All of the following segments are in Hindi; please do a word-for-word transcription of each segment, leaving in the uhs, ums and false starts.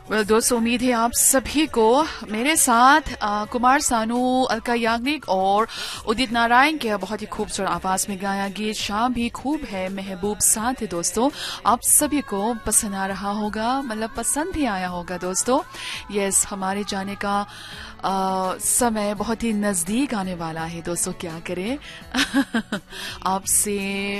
वेल दोस्तों, उम्मीद है आप सभी को मेरे साथ आ, कुमार सानू, अलका याग्निक और उदित नारायण के बहुत ही खूबसूरत आवाज में गाया गीत शाम भी खूब है महबूब साथ है। दोस्तों, आप सभी को पसंद आ रहा होगा, मतलब पसंद ही आया होगा दोस्तों। यस, हमारे जाने का आ, समय बहुत ही नजदीक आने वाला है दोस्तों। क्या करें आपसे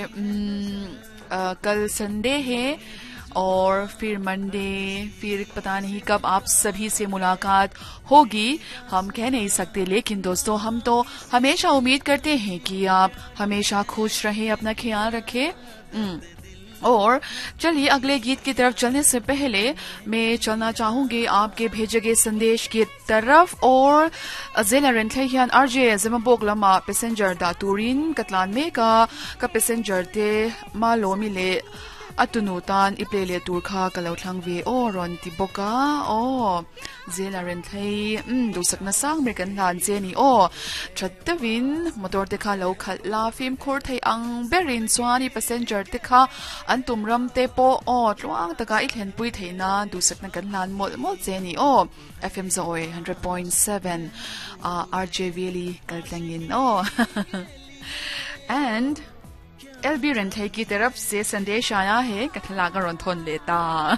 कल संडे है और फिर मंडे, फिर पता नहीं कब आप सभी से मुलाकात होगी, हम कह नहीं सकते। लेकिन दोस्तों, हम तो हमेशा उम्मीद करते हैं कि आप हमेशा खुश रहें, अपना ख्याल रखें। और चलिए अगले गीत की तरफ चलने से पहले मैं चलना चाहूंगी आपके भेजे गए संदेश की तरफ। और जिला रेंथलियन आरजे जिमबोक लमा पैसेंजर दा तुरिन कतलान में का का पैसेंजर ते मालो मिले अतुनुतान इप्लेले तुरखा कलौथंग वे ओ रोन तिबोका ओ जेला रेंथई um दुसक नसांग मेकन लान जेनी ओ छत्तविन मोटर देखा लो खला फिम खोर थई अंग बेरिन स्वानी पैसेंजर देखा अंतुमरम तेपो ओ त्वांग तका ethane पुई थेना दुसक नकन lawn mole mole jenny O FM Joe one hundred point seven RJ belly कलतंगिन O and LB रेंथई की तरफ से संदेश आया है, कथलागा रोंथोन लेता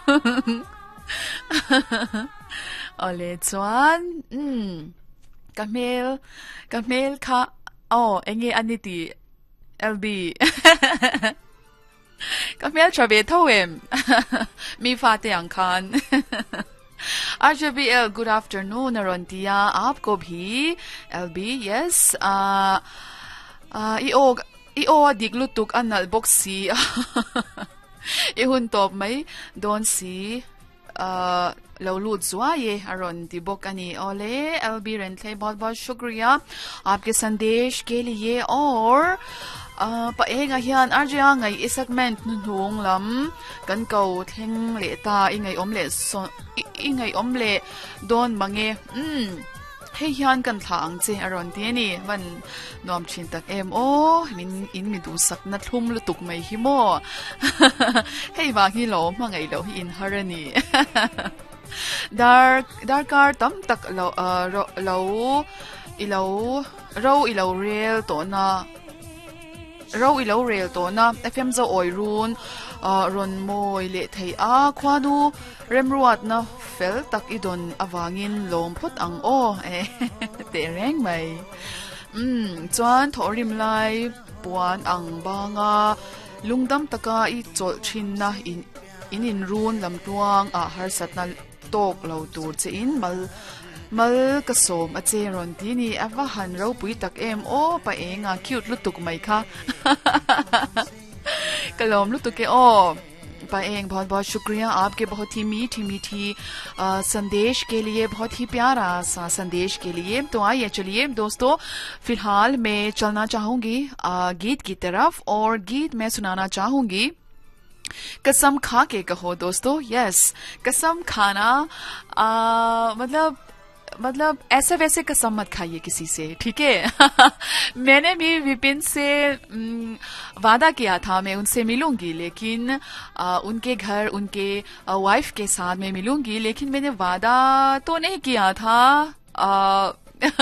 ओले चुआन कमेल कमेल खा ओ एंगे अनिति एलबी कमेल चबे थोएम मी फाते अंखान आरजेबीएल गुड आफ्टरनून रोंतिया आपको भी एलबी। यस आ ई इओ दिगलु तुक अनल बॉक्सी इहुन टॉप में दोन सी लौलू जुआ ये अरुण दिबोक अनि ओले एलबी रेंथले बहुत बहुत शुक्रिया आपके संदेश के लिए। और पाएगा हियान अर्जिया ngai i segment nung lam kan kau theng le ta ingai omle so ingai omle don mange um hey hian kan thang che aron te ni van nom chin tak em o min in mi du sak na thum lu tuk mai hi mo hey wa hi lo ma ngai lo in harani dar dar kar tam tak lo lo i lo ro i lo real to na ro i lo real to na fm zo oi run ron moi le thei a khwadu remruat na fel tak idon awangin lom phot ang o e te reng mai um chuan thorim lai puan ang banga lungdam taka i chol thin na in in in run lam tuang a har sat na tok lo tur che in mal mal ka som a che ron ti ni awa han ro pui tak em o pa enga cute lutuk mai kha कलम लुतु के ओ पाएंग बहुत बहुत शुक्रिया आपके बहुत ही मीठी मीठी संदेश के लिए, बहुत ही प्यारा सा संदेश के लिए। तो आइए चलिए दोस्तों, फिलहाल मैं चलना चाहूंगी गीत की तरफ और गीत मैं सुनाना चाहूंगी कसम खा के कहो दोस्तों। यस, कसम खाना आ, मतलब मतलब ऐसे वैसे कसम मत खाइए किसी से, ठीक है। मैंने भी विपिन से वादा किया था मैं उनसे मिलूंगी, लेकिन आ, उनके घर उनके वाइफ के साथ मैं मिलूंगी, लेकिन मैंने वादा तो नहीं किया था। आ,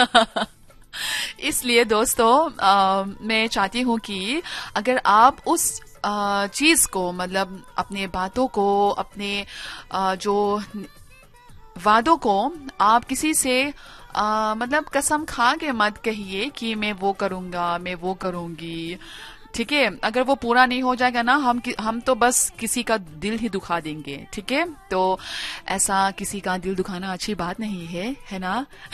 इसलिए दोस्तों आ, मैं चाहती हूँ कि अगर आप उस चीज को, मतलब अपने बातों को, अपने आ, जो वादों को आप किसी से आ, मतलब कसम खा के मत कहिए कि मैं वो करूंगा, मैं वो करूंगी, ठीक है। अगर वो पूरा नहीं हो जाएगा ना, हम हम तो बस किसी का दिल ही दुखा देंगे, ठीक है। तो ऐसा किसी का दिल दुखाना अच्छी बात नहीं है, है ना।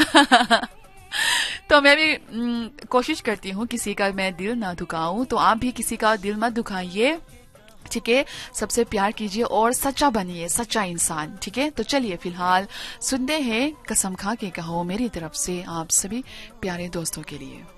तो मैं भी कोशिश करती हूँ किसी का मैं दिल ना दुखाऊं, तो आप भी किसी का दिल मत दुखाइए, ठीक है। सबसे प्यार कीजिए और सच्चा बनिए, सच्चा इंसान, ठीक है। तो चलिए फिलहाल सुनते हैं कसम खा के कहो मेरी तरफ से आप सभी प्यारे दोस्तों के लिए।